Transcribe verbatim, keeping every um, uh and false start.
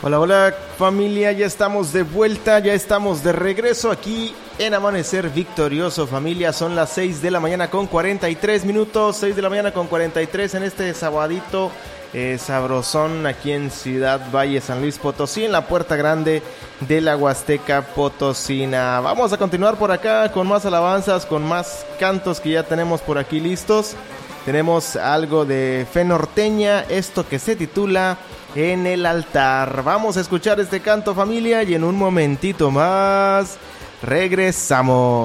Hola, hola familia, ya estamos de vuelta, ya estamos de regreso aquí en Amanecer Victorioso, familia. Son las seis de la mañana con cuarenta y tres minutos, seis de la mañana con cuarenta y tres en este sabadito eh, sabrosón aquí en Ciudad Valle, San Luis Potosí, en la Puerta Grande de la Huasteca Potosina. Vamos a continuar por acá con más alabanzas, con más cantos que ya tenemos por aquí listos. Tenemos algo de fe norteña, esto que se titula En el altar. Vamos a escuchar este canto, familia, y en un momentito más regresamos.